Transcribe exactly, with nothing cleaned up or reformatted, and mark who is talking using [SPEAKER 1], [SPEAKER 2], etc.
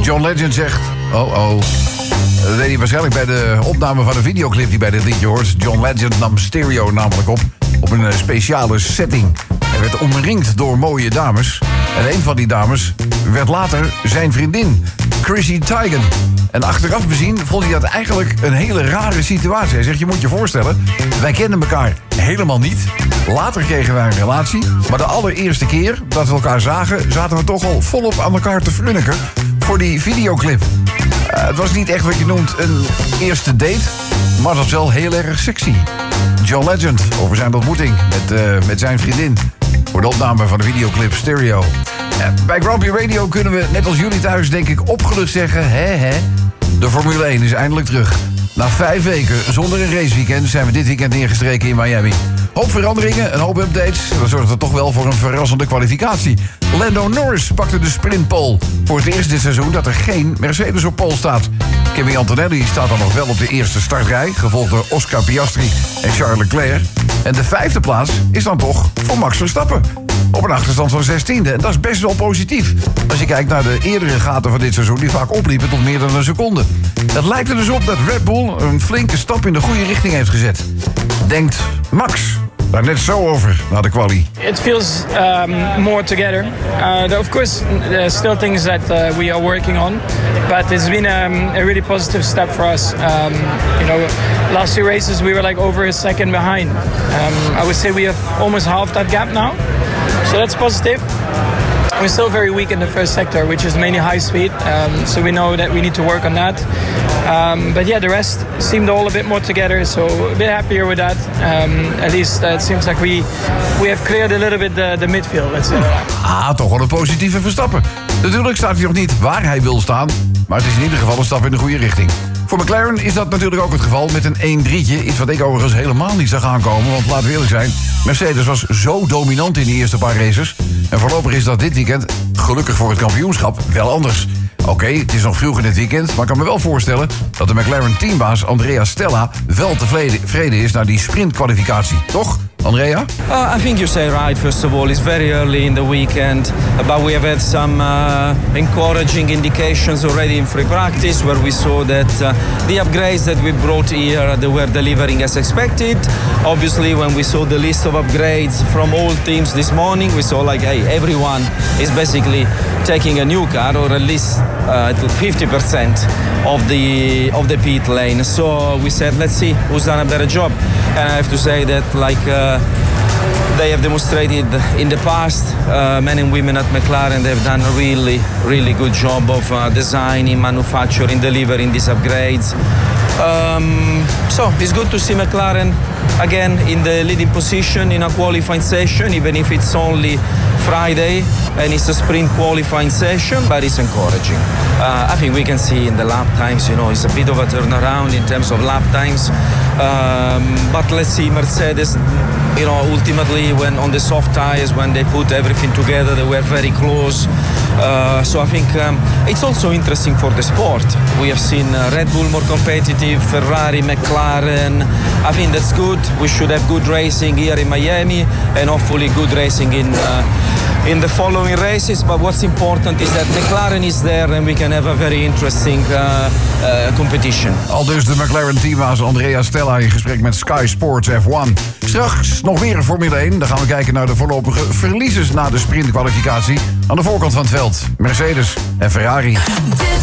[SPEAKER 1] John Legend zegt... Oh, oh. Dat deed hij waarschijnlijk bij de opname van de videoclip die bij dit liedje hoort. John Legend nam stereo namelijk op. Op een speciale setting. Hij werd omringd door mooie dames. En een van die dames werd later zijn vriendin, Chrissy Teigen. En achteraf bezien vond hij dat eigenlijk een hele rare situatie. Hij zegt, je moet je voorstellen, wij kenden elkaar helemaal niet. Later kregen wij een relatie. Maar de allereerste keer dat we elkaar zagen, zaten we toch al volop aan elkaar te frunniken voor die videoclip. Uh, het was niet echt wat je noemt een eerste date, maar dat was wel heel erg sexy. John Legend over zijn ontmoeting met, uh, met zijn vriendin voor de opname van de videoclip Stereo. Uh, bij Grumpy Radio kunnen we, net als jullie thuis, denk ik, opgelucht zeggen... hè hè, de Formule één is eindelijk terug. Na vijf weken zonder een raceweekend zijn we dit weekend neergestreken in Miami. Hoop veranderingen, een hoop updates. Dat zorgt er toch wel voor een verrassende kwalificatie. Lando Norris pakte de sprintpole. Voor het eerst dit seizoen dat er geen Mercedes op pole staat. Kimi Antonelli staat dan nog wel op de eerste startrij, gevolgd door Oscar Piastri en Charles Leclerc. En de vijfde plaats is dan toch voor Max Verstappen. Op een achterstand van zestiende. En dat is best wel positief. Als je kijkt naar de eerdere gaten van dit seizoen, die vaak opliepen tot meer dan een seconde. Het lijkt er dus op dat Red Bull een flinke stap in de goede richting heeft gezet. Denkt Max daar net zo over na de quali.
[SPEAKER 2] It feels um, more together. Uh, there, of course, there's still things that uh, we are working on, but it's been um, a really positive step for us. Um, you know, last two races we were like over a second behind. Um, I would say we have almost half that gap now, so that's positive. We're still very weak in the first sector, which is mainly high speed. Um, so we know that we need to work on that. Um, but yeah, the rest seemed all a bit more together. So a bit happier with that. Um, at least uh, it seems like we we have cleared a little bit the, the midfield. Let's say.
[SPEAKER 1] Ah, toch wel een positieve Verstappen. Natuurlijk staat hij nog niet waar hij wil staan, maar het is in ieder geval een stap in de goede richting. Voor McLaren is dat natuurlijk ook het geval met een één drietje. Iets wat ik overigens helemaal niet zag aankomen. Want laten we eerlijk zijn, Mercedes was zo dominant in die eerste paar races. En voorlopig is dat dit weekend, gelukkig voor het kampioenschap, wel anders. Oké, okay, het is nog vroeg in het weekend, maar ik kan me wel voorstellen dat de McLaren teambaas Andrea Stella wel tevreden is naar die sprintkwalificatie. Toch, Andrea?
[SPEAKER 3] Uh, I think you say right. First of all, it's very early in the weekend, but we have had some uh, encouraging indications already in free practice, where we saw that uh, the upgrades that we brought here, they were delivering as expected. Obviously, when we saw the list of upgrades from all teams this morning, we saw like, hey, everyone is basically taking a new car, or at least uh, fifty percent of the of the pit lane. So we said, let's see who's done a better job. And I have to say that, like, uh, they have demonstrated in the past, uh, men and women at McLaren, they have done a really, really good job of uh, designing, manufacturing, delivering these upgrades. Um, so it's good to see McLaren again in the leading position in a qualifying session, even if it's only Friday and it's a sprint qualifying session, but it's encouraging. Uh, I think we can see in the lap times, you know, it's a bit of a turnaround in terms of lap times. Um, but let's see, Mercedes, you know, ultimately when on the soft tires, when they put everything together, they were very close. Uh, so I think um, it's also interesting for the sport. We have seen uh, Red Bull more competitive, Ferrari, McLaren. I think that's good. We should have good racing here in Miami and hopefully good racing in uh, in the following races. But what's important is that McLaren is there and we can have a very interesting uh, uh, competition.
[SPEAKER 1] Al dus de McLaren teambaas Andrea Stella in gesprek met Sky Sports F één. Straks nog weer een Formule één. Dan gaan we kijken naar de voorlopige verliezers na de sprintkwalificatie aan de voorkant van het veld. Mercedes en Ferrari.